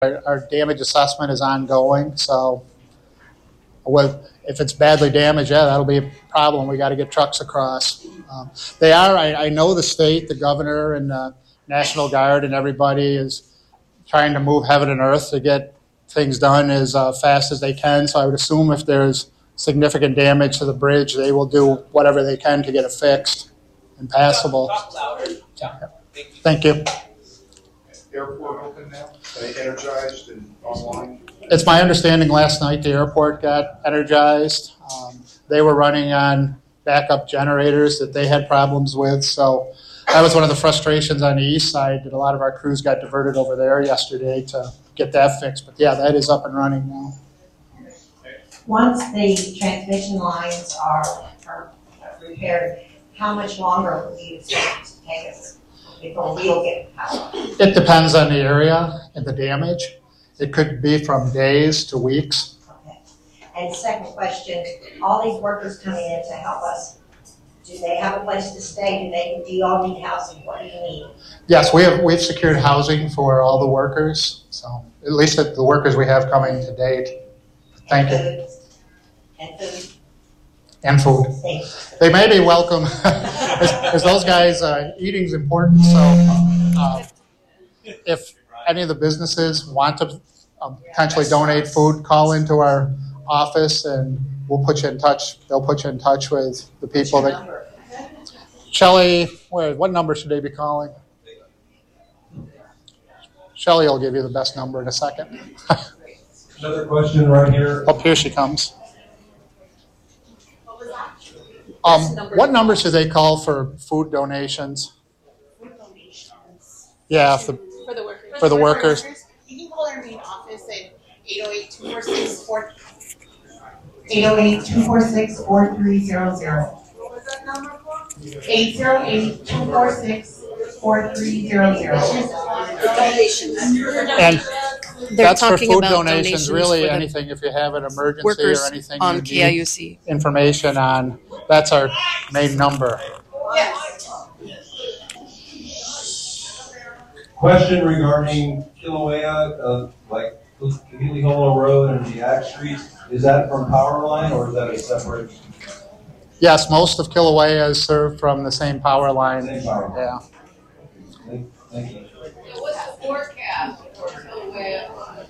Our damage assessment is ongoing, so if it's badly damaged, yeah, that'll be a problem. We got to get trucks across. They are. I know the state, the governor, and the National Guard, and everybody is trying to move heaven and earth to get things done as fast as they can. So I would assume if there's significant damage to the bridge, they will do whatever they can to get it fixed and passable. Talk louder. Yeah. Thank you. Airport open now? Are they energized and online? It's my understanding last night the airport got energized. They were running on backup generators that they had problems with. So that was one of the frustrations on the east side, that a lot of our crews got diverted over there yesterday to get that fixed. But yeah, that is up and running now. Once the transmission lines are repaired, how much longer will you expect to take us before we'll get power? It depends on the area and the damage. It could be from days to weeks. Okay. And second question, all these workers coming in to help us, do they have a place to stay? Do you all need housing? What do you need? Yes, we've secured housing for all the workers. So at least the workers we have coming to date. Thank you. And food. And food. Thanks. They may be welcome, as those guys, eating's important. So if any of the businesses want to potentially donate food, call into our office and we'll put you in touch. They'll put you in touch with the people that. Shelley, what number should they be calling? Shelley will give you the best number in a second. Another question right here. Oh, here she comes. What number should they call for food donations? Food donations. Yeah, For the workers. For the workers. You can call our main office at 808-246-4300. 808-246-4300. What was that number for? 808-246-4300. And They're that's for talking food about donations, really for the anything. If you have an emergency workers or anything on you need KIUC. information on, that's our main number. Question regarding Kilauea, like Kahili Holo Road and the Ag Street. Is that from power line or is that a separate? Yes, most of Kilauea is served from the same power line. Same power line. Yeah. Thank you. What's the forecast for Kilauea?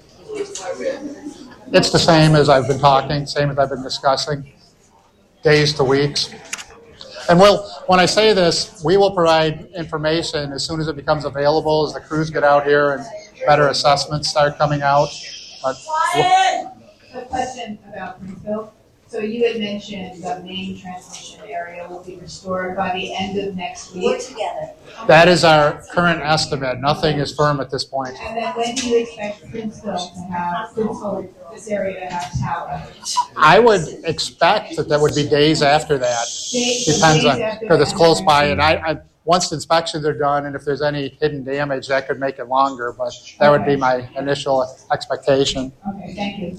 It's the same as I've been talking, same as I've been discussing, days to weeks. And when I say this, we will provide information as soon as it becomes available, as the crews get out here and better assessments start coming out. But A question about Princeton. So you had mentioned the main transmission area will be restored by the end of next We're week. together. that is our current estimate. Nothing is firm at this point. And then when do you expect this area to have power? I would expect that would be days after that. Depends on, because it's close by, and I once the inspections are done, and if there's any hidden damage, that could make it longer, but that would be my initial expectation. Okay, thank you.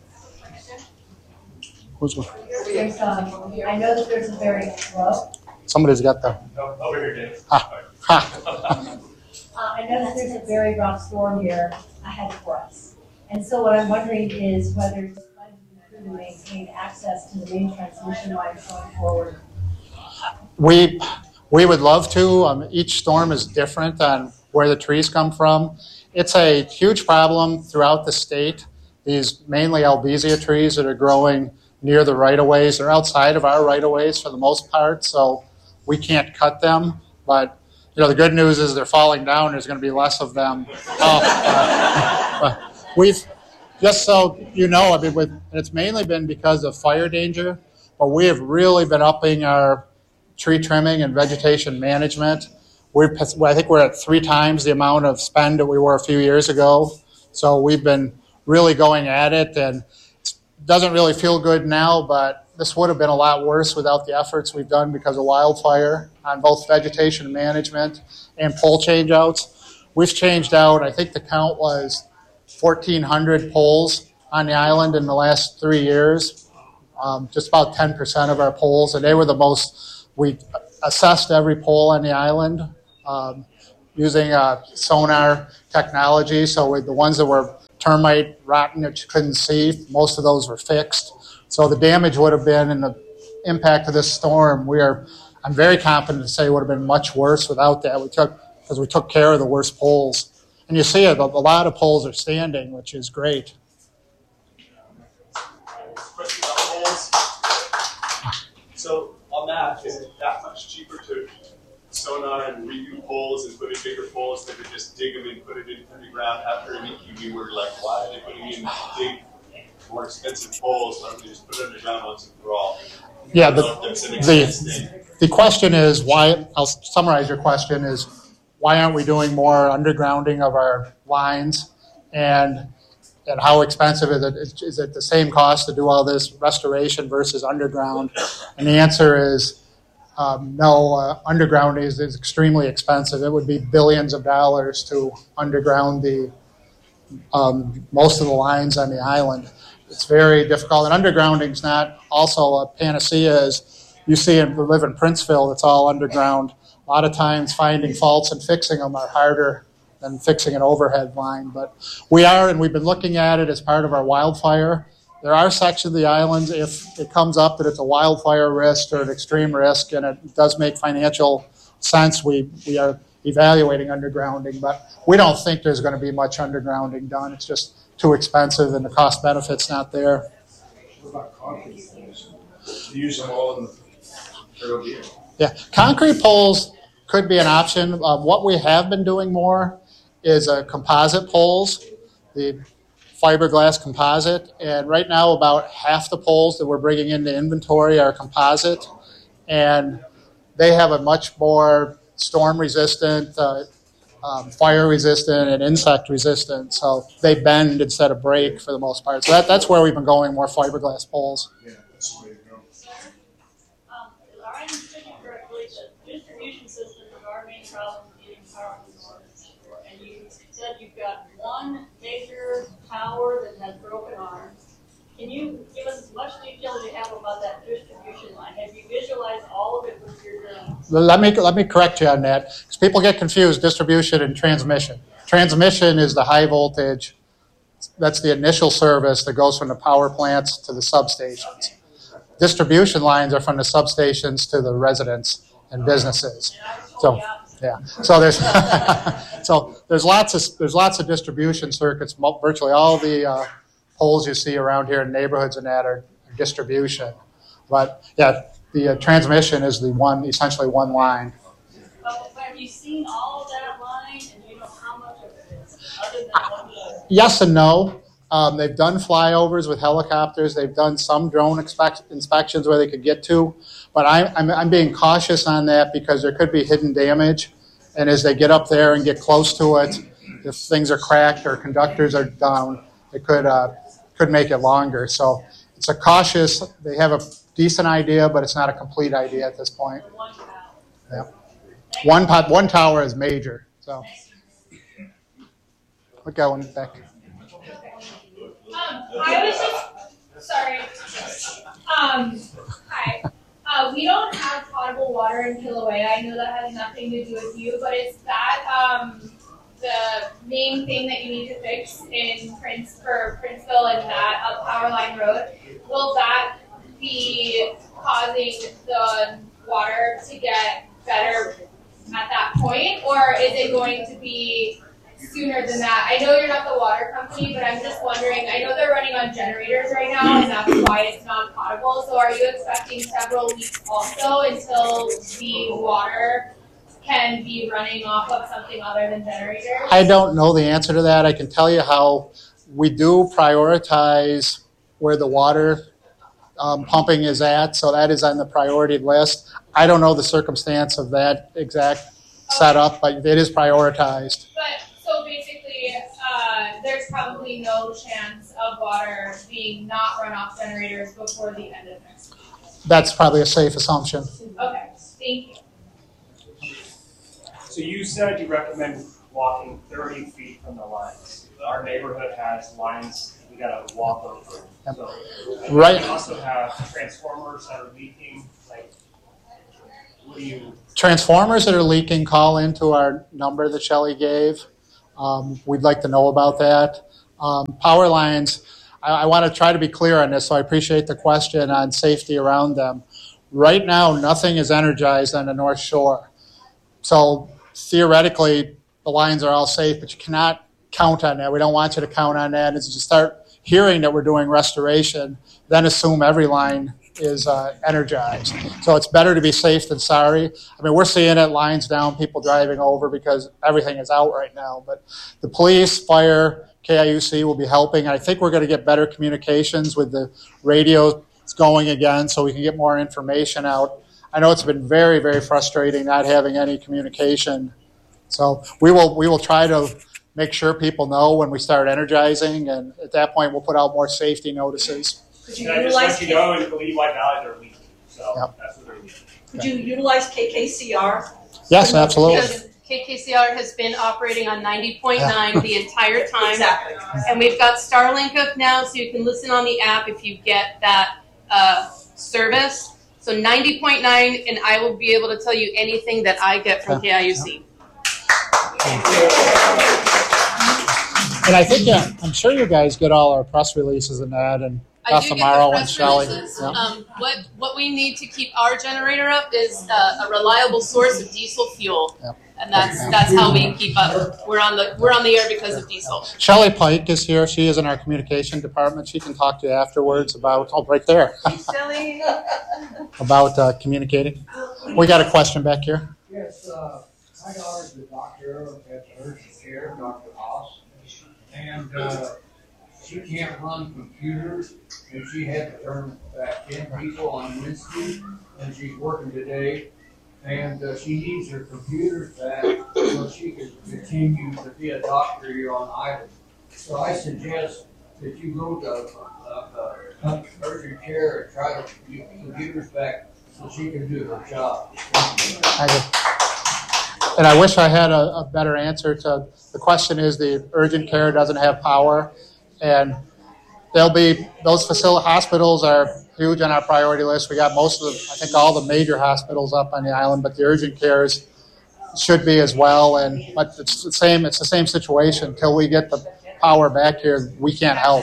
Who's, I know that there's a very, somebody's got the, Over here, Dave. ha. I know that there's a very rough storm here ahead for us. And so what I'm wondering is whether it's going to maintain access to the main transmission lines going forward. We would love to. Each storm is different on where the trees come from. It's a huge problem throughout the state. These mainly Albizia trees that are growing near the right-of-ways. They're outside of our right-of-ways for the most part, so we can't cut them. But the good news is they're falling down. There's going to be less of them. We've, just so you know, and it's mainly been because of fire danger, but we have really been upping our tree trimming and vegetation management. I think we're at 3 times the amount of spend that we were a few years ago. So we've been really going at it, and it doesn't really feel good now, but this would have been a lot worse without the efforts we've done because of wildfire on both vegetation management and pole changeouts. We've changed out, I think the count was 1,400 poles on the island in the last 3 years. Just about 10% of our poles, and they were the most. We assessed every pole on the island using sonar technology. So with the ones that were termite rotten that you couldn't see. Most of those were fixed. So the damage would have been, and the impact of this storm, I'm very confident to say would have been much worse without that. Because we took care of the worst poles. And you see it, a lot of poles are standing, which is great. Question about poles. So on that, is it that much cheaper to sonar and redo poles and put in bigger poles than to just dig them and put it in underground after an EQB? We're like, why are they putting in big, more expensive poles? Why don't they just put it underground once and for all? Yeah, the the question is why, I'll summarize your question, is why aren't we doing more undergrounding of our lines? And how expensive is it? Is it the same cost to do all this restoration versus underground? And the answer is no. Underground is extremely expensive. It would be billions of dollars to underground the most of the lines on the island. It's very difficult. And undergrounding is not also a panacea. As you see, we live in Princeville, it's all underground. A lot of times finding faults and fixing them are harder than fixing an overhead line. But we've been looking at it as part of our wildfire. There are sections of the islands, if it comes up that it's a wildfire risk or an extreme risk, and it does make financial sense, we are evaluating undergrounding. But we don't think there's going to be much undergrounding done. It's just too expensive, and the cost benefit's not there. What about concrete poles? You use them all in the early. Yeah, concrete poles could be an option. What we have been doing more is composite poles, the fiberglass composite. And right now, about half the poles that we're bringing into inventory are composite, and they have a much more storm-resistant, fire-resistant, and insect-resistant. So they bend instead of break for the most part. So that's where we've been going, more fiberglass poles. Yeah, that's the way to go. Are I understanding correctly that distribution systems are our main problem getting power to the north? And you said you've got one major tower that has broken arms. Can you give us as much detail as you have about that distribution line? Have you visualized all of it when you're doing? Let me correct you on that, because people get confused, distribution and transmission. Transmission is the high voltage. That's the initial service that goes from the power plants to the substations. Distribution lines are from the substations to the residents and businesses. So, yeah. So there's lots of distribution circuits. Virtually all the poles you see around here in neighborhoods and that are distribution. But yeah, the transmission is essentially one line. But have you seen all of that line, and do you know how much of it is other than one line? Yes and no. They've done flyovers with helicopters. They've done some drone inspections where they could get to. But I'm being cautious on that because there could be hidden damage. And as they get up there and get close to it, if things are cracked or conductors are down, it could make it longer. So it's a cautious, they have a decent idea, but it's not a complete idea at this point. One tower. Yeah. One tower is major. So look at one back. I was just, sorry. Hi. We don't have potable water in Kilauea. I know that has nothing to do with you, but is that the main thing that you need to fix in Princeville and that up Power Line Road? Will that be causing the water to get better at that point, or is it going to be sooner than that? I know you're not the water company, but I'm just wondering, I know they're running on generators right now, and that's why it's not potable. So are you expecting several weeks also until the water can be running off of something other than generators? I don't know the answer to that. I can tell you how we do prioritize where the water pumping is at, so that is on the priority list. I don't know the circumstance of that exact setup, but it is prioritized. But so basically, there's probably no chance of water being not run off generators before the end of next week. That's probably a safe assumption. Okay, thank you. So you said you recommend walking 30 feet from the lines. Our neighborhood has lines we gotta walk over. So, Right. We also have transformers that are leaking. Like, what do you? Transformers that are leaking, call into our number that Shelley gave. We'd like to know about that. power lines, I want to try to be clear on this, so I appreciate the question on safety around them. Right now, nothing is energized on the North Shore. So theoretically, the lines are all safe, but you cannot count on that. We don't want you to count on that. As you start hearing that we're doing restoration, then assume every line is energized. So it's better to be safe than sorry. I mean, we're seeing it, lines down, people driving over because everything is out right now. But the police, fire, KIUC will be helping. I think we're going to get better communications with the radio going again so we can get more information out. I know it's been very, very frustrating not having any communication. So we will try to make sure people know when we start energizing, and at that point we'll put out more safety notices. Could you utilize let you know in the Lehigh Valley they're leaking, so Yep. that's what they're leaking. Could you utilize KKCR? Yes, absolutely. Because KKCR has been operating on 90.9 the entire time. Exactly. And we've got Starlink up now, so you can listen on the app if you get that service. So 90.9, and I will be able to tell you anything that I get from KIUC. And I think, I'm sure you guys get all our press releases and that, and I do get the Amaro and press Shelley. releases. Yeah. What we need to keep our generator up is a reliable source of diesel fuel, and that's how we keep up. We're on the air because of diesel. Shelley Pike is here. She is in our communication department. She can talk to you afterwards about, right there, Shelley. about communicating. We got a question back here. Yes, my daughter's a doctor at the urgent care, Dr. Haas, and she can't run computers, and she had to turn back 10 people on Wednesday, and she's working today, and she needs her computers back so she can continue to be a doctor here on island. So I suggest that you go to urgent care and try to get computers back so she can do her job. And I wish I had a better answer to the question. Is the urgent care doesn't have power, and those hospitals are huge on our priority list. We got most of I think all the major hospitals up on the island, but the urgent cares should be as well. But it's the same situation. Until we get the power back here, we can't help.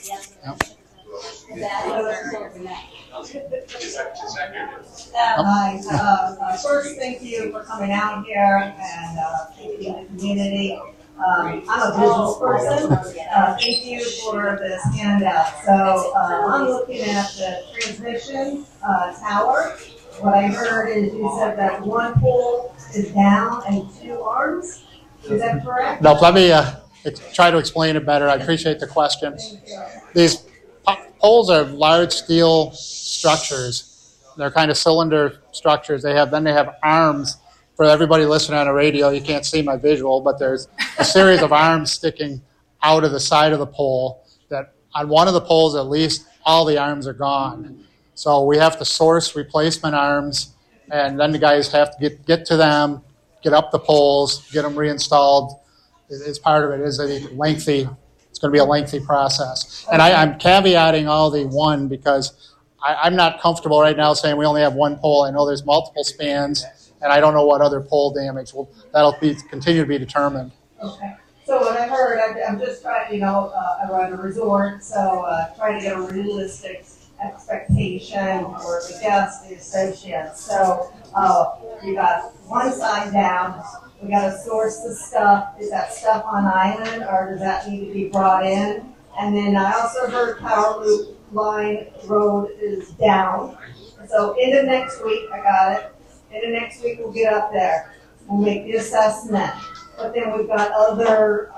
Hi. First, thank you for coming out here and thanking the community. I'm a visual person. Thank you for this handout. So I'm looking at the transmission tower. What I heard is you said that one pole is down and 2 arms. Is that correct? No, let me try to explain it better. I appreciate the question. These poles are large steel structures. They're kind of cylinder structures. They have arms. For everybody listening on the radio, you can't see my visual, but there's a series of arms sticking out of the side of the pole that on one of the poles, at least, all the arms are gone. So we have to source replacement arms, and then the guys have to get to them, get up the poles, get them reinstalled. It's part of it. It's going to be a lengthy process. And I'm caveating all the one because I'm not comfortable right now saying we only have one pole. I know there's multiple spans, and I don't know what other pole damage that'll continue to be determined. Okay. So what I heard, I'm just trying, I run a resort, so trying to get a realistic expectation for the guests, the associates. So we got one side down. We got to source the stuff. Is that stuff on island, or does that need to be brought in? And then I also heard Power Loop Line Road is down. So end of next week, I got it. End of next week, we'll get up there. We'll make the assessment. But then we've got other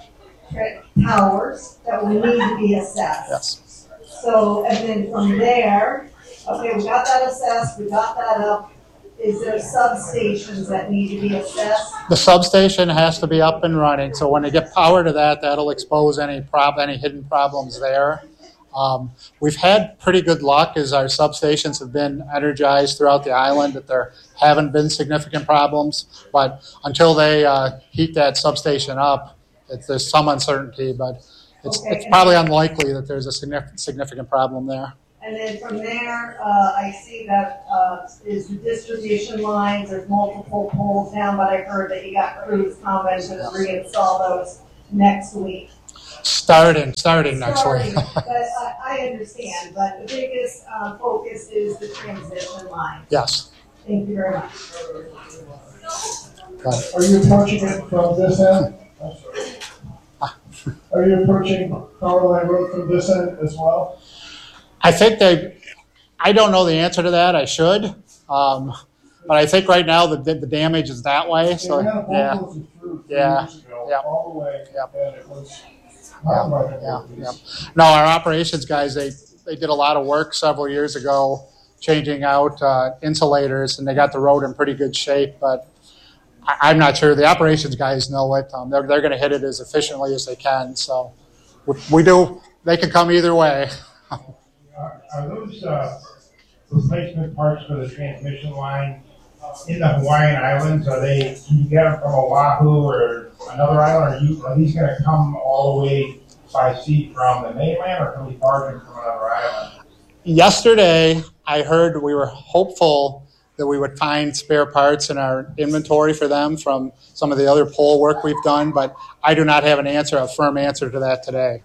towers that will need to be assessed. Yes. So, and then from there, okay, we got that assessed, we got that up. Is there substations that need to be assessed? The substation has to be up and running. So when they get power to that, that'll expose any hidden problems there. We've had pretty good luck as our substations have been energized throughout the island, that there haven't been significant problems. But until they heat that substation up, there's some uncertainty, but it's probably unlikely that there's a significant problem there. And then from there, I see that is the distribution lines. There's multiple poles down, but I heard that you got crews coming to reinstall those next week. Starting next week. But I understand, but the biggest focus is the transmission line. Yes. Thank you very much. Are you approaching it from this end? Are you approaching Power Line Road from this end as well? I think I don't know the answer to that. I should. But I think right now the damage is that way. So yeah. All the way, and it was No, our operations guys, they did a lot of work several years ago changing out insulators, and they got the road in pretty good shape, but I'm not sure. The operations guys know it. They're going to hit it as efficiently as they can, so we do. They can come either way. Are those replacement parts for the transmission line in the Hawaiian Islands? Can you get them from Oahu or another island? Are these going to come all the way by sea from the mainland, or can we barge them from another island? Yesterday, I heard we were hopeful that we would find spare parts in our inventory for them from some of the other pole work we've done, but I do not have a firm answer to that today.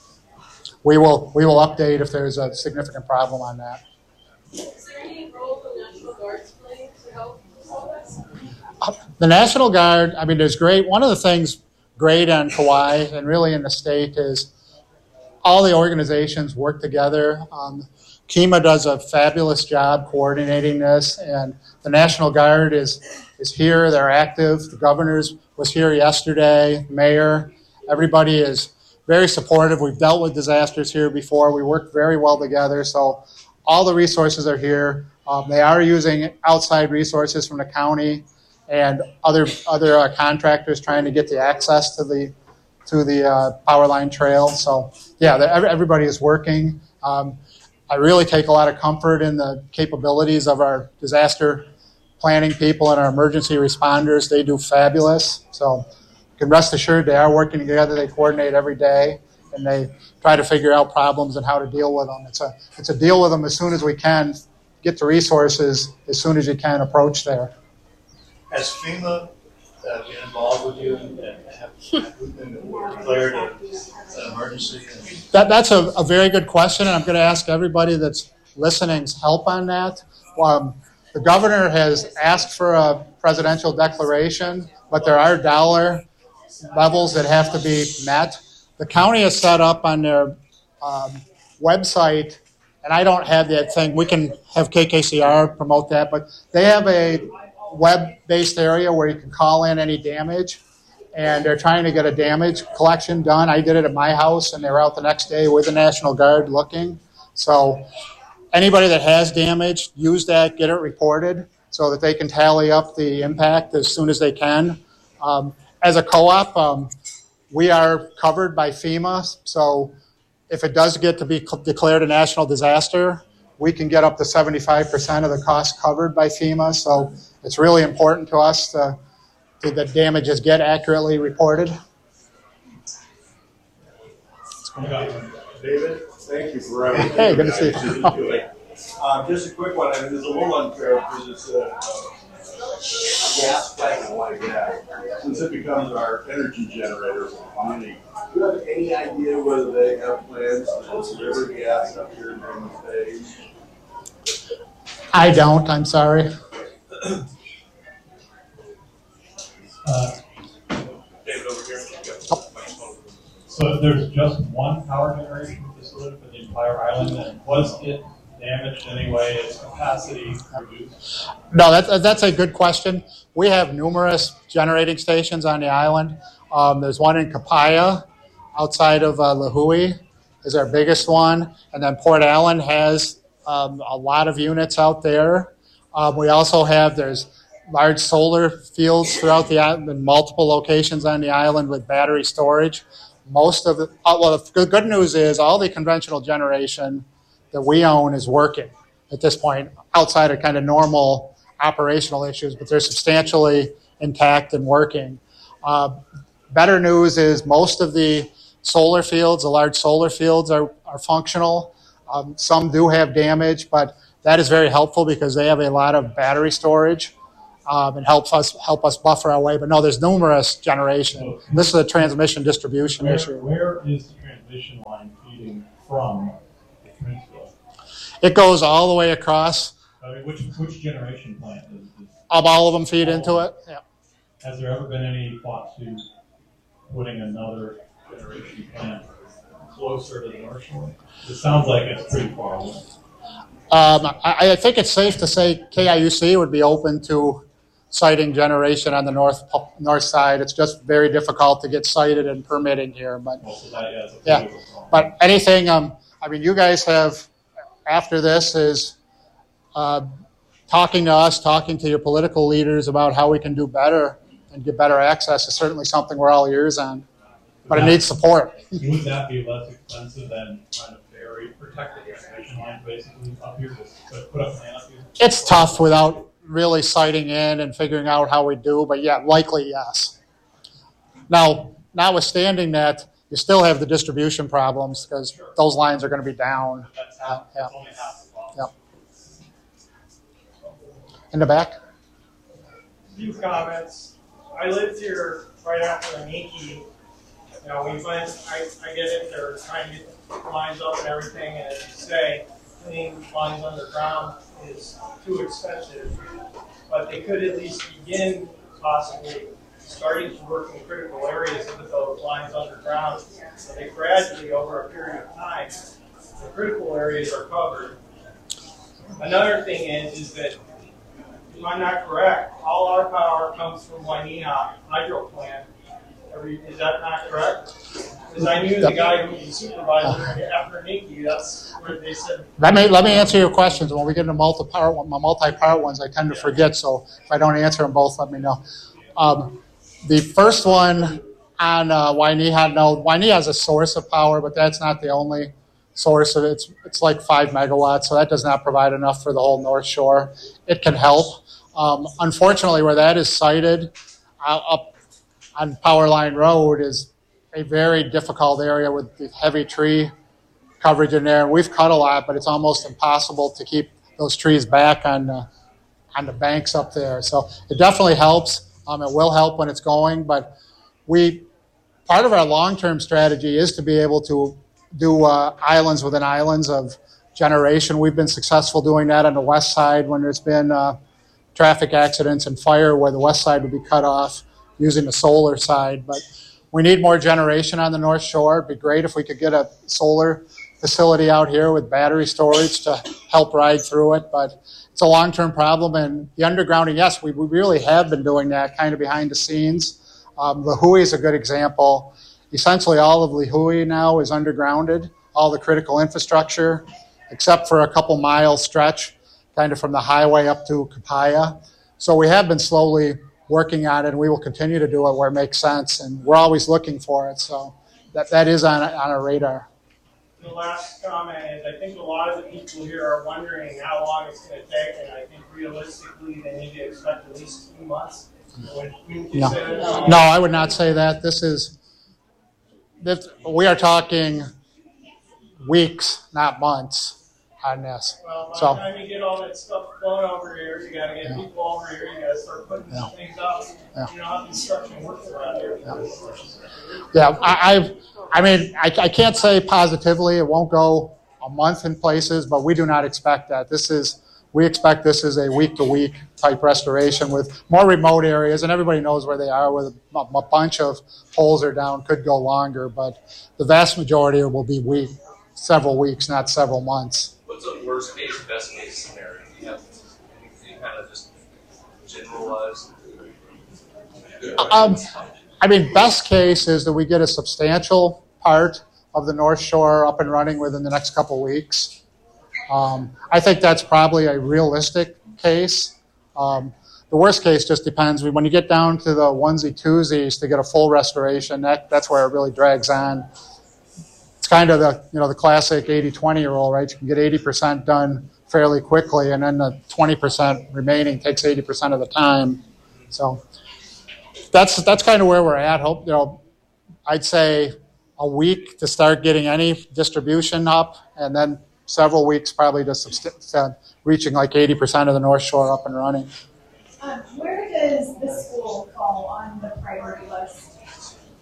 We will update if there's a significant problem on that. Is there any role the National Guard's playing to help all this? The National Guard, I mean, there's great. One of the things great on Kauai and really in the state is all the organizations work together. KEMA does a fabulous job coordinating this, and the National Guard is here. They're active. The governor was here yesterday, mayor. Everybody is very supportive. We've dealt with disasters here before. We work very well together, so all the resources are here. They are using outside resources from the county and other contractors trying to get the access to the power line trail. So yeah, everybody is working. I really take a lot of comfort in the capabilities of our disaster planning people and our emergency responders. They do fabulous. So you can rest assured they are working together. They coordinate every day, and they try to figure out problems and how to deal with them. It's a deal with them as soon as we can, get the resources as soon as you can approach there. Has FEMA been involved with you and have been declared an emergency? That's a very good question, and I'm going to ask everybody that's listening's help on that. The governor has asked for a presidential declaration, but there are dollar levels that have to be met. The county has set up on their website, and I don't have that thing. We can have KKCR promote that, but they have a web-based area where you can call in any damage, and they're trying to get a damage collection done. I did it at my house, and they were out the next day with the National Guard looking. So anybody that has damage, use that, get it reported so that they can tally up the impact as soon as they can. As a co-op, we are covered by FEMA, so if it does get to be declared a national disaster, we can get up to 75% of the cost covered by FEMA. So it's really important to us that damages get accurately reported. David, thank you for running. Hey, good to see you. Just a quick one. I mean, it's a little unfair because it's a gas plant like that. Since it becomes our energy generator for the community, do you have any idea whether they have plans to deliver gas up here in the state? I don't. I'm sorry. David over here. So there's just one power generation facility for the entire island, and was it damaged in any way? Its capacity reduced? No, that's a good question. We have numerous generating stations on the island. There's one in Kapaya, outside of Lihue, is our biggest one, and then Port Allen has a lot of units out there. We also there's large solar fields throughout the island in multiple locations on the island with battery storage. Most of it, the good news is all the conventional generation that we own is working at this point outside of kind of normal operational issues, but they're substantially intact and working. Better news is most of the solar fields, the large solar fields are functional. Some do have damage, but that is very helpful because they have a lot of battery storage. and help us buffer our way. But no, there's numerous generation. This is a transmission distribution issue. Where is the transmission line feeding from Princeville? It goes all the way across. I mean, which generation plant is All of them feed into it. Yeah. Has there ever been any thought to putting another generation plant closer to the North Shore? It sounds like it's pretty far away. I think it's safe to say KIUC would be open to siting generation on the north side. It's just very difficult to get sited and permitting here. But yeah, but anything. I mean, you guys have after this is talking to us, talking to your political leaders about how we can do better and get better access is certainly something we're all ears on. But it needs support. Would that be less expensive than trying to protect the transmission line basically up here? Just put up an up here? It's tough without really sighting in and figuring out how we do, but yeah, likely yes. Now, notwithstanding that, you still have the distribution problems because those lines are going to be down. That's only half the problem. In the back? Few comments. I lived here right after Aniki. You know, we went, I get it, they're trying to get the lines up and everything, and as you say, putting lines underground is too expensive. But they could at least begin possibly starting to work in critical areas with those lines underground, so they gradually, over a period of time, the critical areas are covered. Another thing is that, if I'm not correct, all our power comes from Wainea hydro plant. Is that not correct? Because I knew the guy who was the supervisor after Nikki, that's where they said. Let me answer your questions. When we get into multi-part ones, I tend to forget, so if I don't answer them both, let me know. The first one on Wainea, no, Wainea has a source of power, but that's not the only source of it. It's like 5 megawatts, so that does not provide enough for the whole North Shore. It can help. Unfortunately, where that is sited up on Powerline Road is a very difficult area with the heavy tree coverage in there. We've cut a lot, but it's almost impossible to keep those trees back on the banks up there. So it definitely helps. It will help when it's going, but part of our long-term strategy is to be able to do islands within islands of generation. We've been successful doing that on the west side when there's been traffic accidents and fire where the west side would be cut off using the solar side. But we need more generation on the North Shore. It'd be great if we could get a solar facility out here with battery storage to help ride through it, but it's a long-term problem. And the undergrounding, yes, we really have been doing that kind of behind the scenes. Lihue is a good example. Essentially all of Lihue now is undergrounded, all the critical infrastructure, except for a couple mile stretch, kind of from the highway up to Kapaya. So we have been slowly working on it, and we will continue to do it where it makes sense, and we're always looking for it. So that is on our radar. The last comment is I think a lot of the people here are wondering how long it's going to take, and I think realistically they need to expect at least 2 months. No, I would not say that. We are talking weeks, not months on this. Well, by the time you get all that stuff flown over here, you got to get people over here, you got to start putting things up. You know how construction works around here. Yeah, I mean, I can't say positively it won't go a month in places, but we do not expect that. We expect this is a week-to-week type restoration with more remote areas, and everybody knows where they are, where a bunch of poles are down, could go longer, but the vast majority will be several weeks, not several months. What's a worst case, best case scenario? Do you have anything kind of just generalized? I mean, best case is that we get a substantial part of the North Shore up and running within the next couple weeks. I think that's probably a realistic case. The worst case just depends. When you get down to the onesie-twosies to get a full restoration, that's where it really drags on. It's kind of the classic 80-20 rule, right? You can get 80% done fairly quickly, and then the 20% remaining takes 80% of the time. So that's kind of where we're at. I'd say a week to start getting any distribution up, and then several weeks probably to reaching like 80% of the North Shore up and running. Where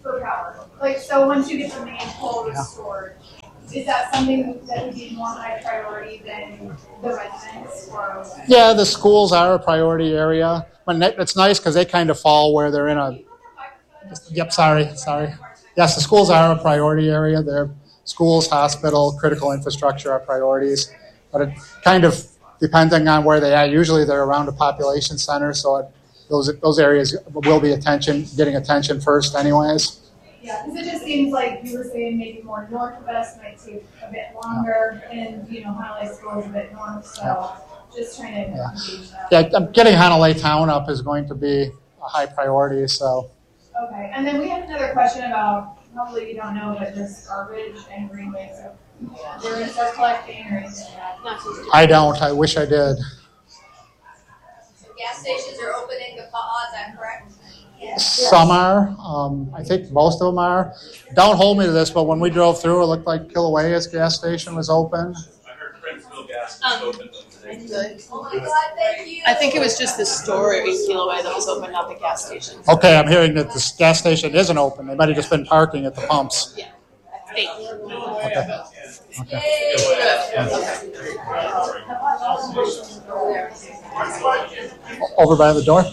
for power. Like, so once you get the main pole restored, is that something that would be more high priority than the residents or? Yeah, the schools are a priority area, but it's nice because they kind of fall where they're in a. Yep, sorry. Yes, the schools are a priority area. They're schools, hospital, critical infrastructure are priorities, but it kind of depending on where they are. Usually they're around a population center, so those areas will be getting attention first, anyways. Yeah, because it just seems like you were saying maybe more northwest might take a bit longer, and Honolulu School is a bit north, so just trying to engage that. Yeah, getting Honolulu town up is going to be a high priority. So. Okay, and then we have another question about, probably you don't know, but just garbage and green waste. So they're going to start collecting or anything like that? I don't. I wish I did. So gas stations are open in Kapa'a, is that correct? Some are. I think most of them are. Don't hold me to this, but when we drove through, it looked like Kilauea's gas station was open. I heard Princeville gas was open today. Oh my God, thank you. I think it was just the store in Kilauea that was open, not the gas station. Okay, I'm hearing that the gas station isn't open. They might have just been parking at the pumps. Yeah. Thank you. Over by the door.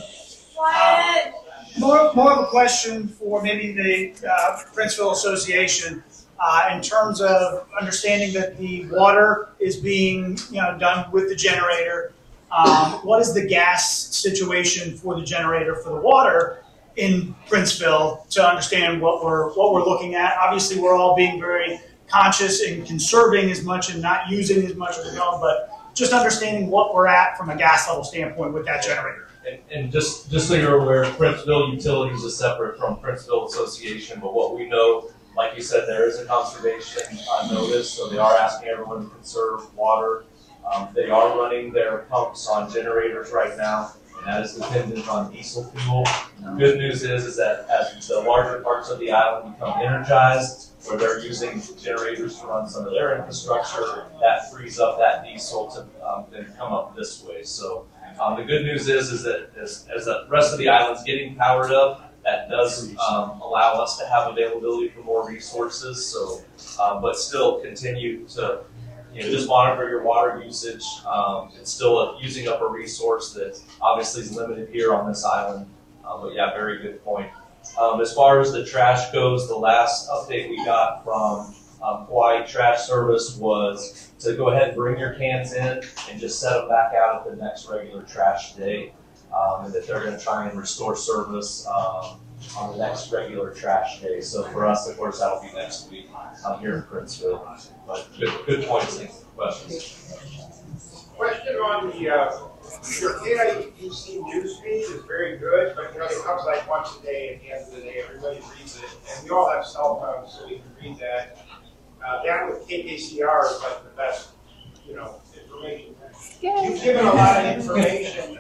More of a question for maybe the Princeville Association in terms of understanding that the water is being done with the generator. What is the gas situation for the generator for the water in Princeville to understand what we're looking at? Obviously, we're all being very conscious and conserving as much and not using as much as we know, but just understanding what we're at from a gas level standpoint with that generator. And just so you're aware, Princeville Utilities is separate from Princeville Association, but what we know, like you said, there is a conservation notice, so they are asking everyone to conserve water. They are running their pumps on generators right now, and that is dependent on diesel fuel. The good news is that as the larger parts of the island become energized, where they're using generators to run some of their infrastructure, that frees up that diesel to then come up this way. So the good news is that as the rest of the island's getting powered up, that does allow us to have availability for more resources. So, but still continue to just monitor your water usage. It's still using up a resource that obviously is limited here on this island. But yeah, very good point. As far as the trash goes, the last update we got from Hawaii Trash Service was to go ahead and bring your cans in and just set them back out at the next regular trash day. And that they're going to try and restore service on the next regular trash day. So for us, of course, that'll be next week here in Princeville. But good points and questions. Question on the, your KIUC newsfeed is very good, but it comes like once a day at the end of the day. Everybody reads it, and we all have cell phones, so we can read that. That with KKCR is like the best, information. You've given a lot of information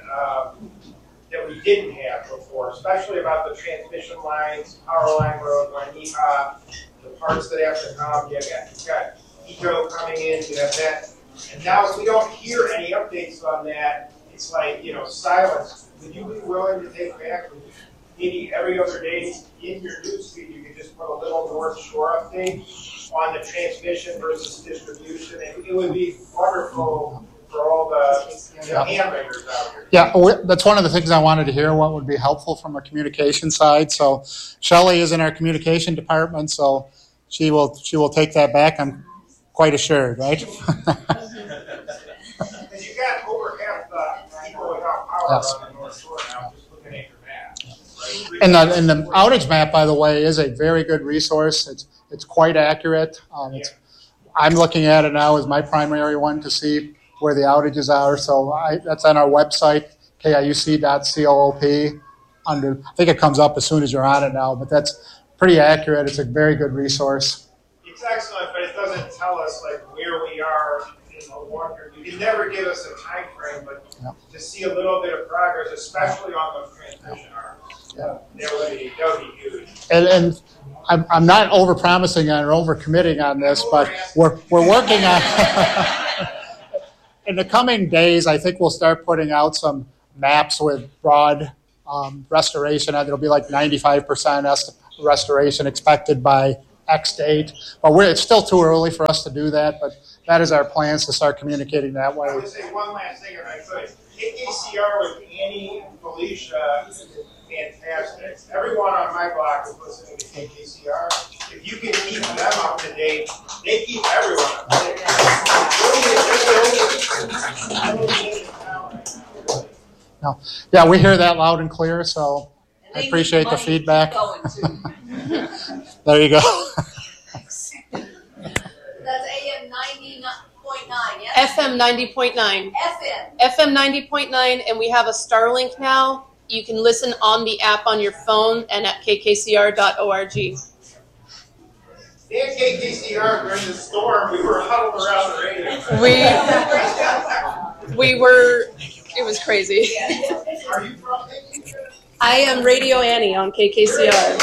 that we didn't have before, especially about the transmission lines, power line road, Waineha, the parts that have to come. You've got ECO coming in, you have that. And now if we don't hear any updates on that, it's like, silence. Would you be willing to take back maybe every other day in your newsfeed, you could just put a little North Shore update on the transmission versus distribution? It would be wonderful for all the handmakers out here. Yeah, that's one of the things I wanted to hear, what would be helpful from a communication side. So Shelley is in our communication department, so she will take that back, I'm quite assured, right? And you got over half the people without power on the North Shore now, just looking at your map. Right? And the outage map, by the way, is a very good resource. It's quite accurate. I'm looking at it now as my primary one to see where the outages are. So that's on our website, kiuc.coop. I think it comes up as soon as you're on it now, but that's pretty accurate. It's a very good resource. It's excellent, but it doesn't tell us where we are in the longer. You can never give us a time frame, but to see a little bit of progress, especially on those transmission arms, that would be huge. And I'm not over-promising or over-committing on this, but we're working on in the coming days, I think we'll start putting out some maps with broad restoration. It'll be like 95% restoration expected by X date. But it's still too early for us to do that, but that is our plans to start communicating that way. I would say one last thing if I could. KKCR with Annie and Felicia, fantastic. Everyone on my block is listening to KKCR. If you can keep them up to date, they keep everyone up to date. No. Yeah, we hear that loud and clear, so I appreciate the feedback. There you go. That's AM 90.9, yes? FM 90.9. FM. FM 90.9, and we have a Starlink now. You can listen on the app on your phone and at kkcr.org. Me and KKCR during the storm, we were huddled around the radio. We were, it was crazy. Are you from KKCR? I am Radio Annie on KKCR.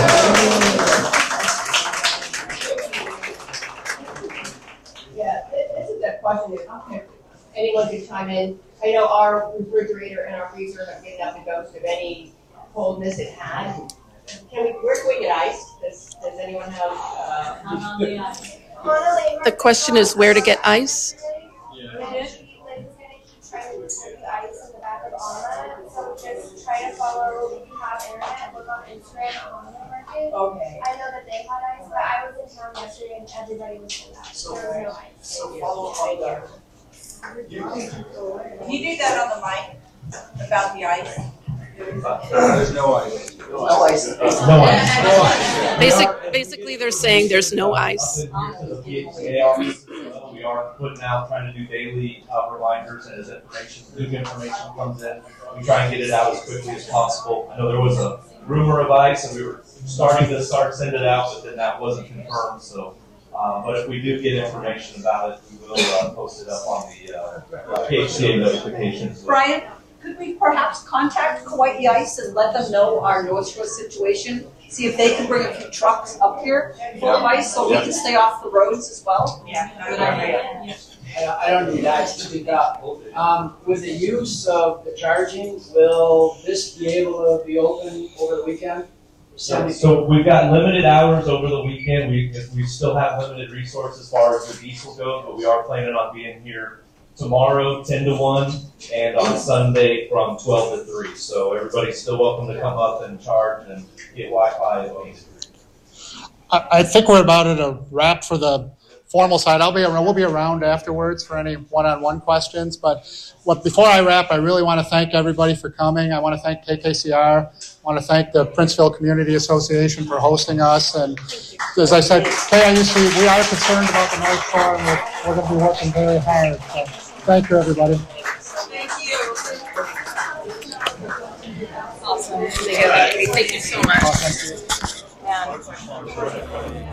Yeah, this is a question if anyone could chime in. I know our refrigerator and our freezer have given up the ghost of any coldness it had. Where can we get ice? Does anyone have? On the ice. The question is where to get ice? Try to follow, if you have internet, look on Instagram on the market. Okay. I know that they had ice, but I was in town yesterday and everybody was sold out. There was no ice. So follow up there. Can you do that on the mic about the ice? There's no ice. No ice. No ice. Basically, they're saying there's no ice. We are putting out, trying to do daily reminders, and as new information comes in, we try and get it out as quickly as possible. I know there was a rumor of ice, and we were starting to send it out, but then that wasn't confirmed. So, but if we do get information about it, we will post it up on the PHCA notifications. Brian, could we perhaps contact Kauai Ice and let them know our North Shore situation? See if they can bring a few trucks up here full of ice so we can stay off the roads as well? Yeah. Good idea. I don't need ice to speak up. With the use of the charging, will this be able to be open over the weekend? So we've got limited hours over the weekend. We still have limited resources as far as the diesel goes, but we are planning on being here tomorrow 10 to 1 and on Sunday from 12 to 3. So everybody's still welcome to come up and charge and get Wi-Fi if needed. I think we're about at a wrap for the formal side. We'll be around afterwards for any one-on-one questions. But before I wrap, I really want to thank everybody for coming. I want to thank KKCR. I want to thank the Princeville Community Association for hosting us. And as I said, KIUC, we are concerned about the North Shore, and we're going to be working very hard. So thank you, everybody. Thank you. Awesome. Thank you so much. Oh, thank you.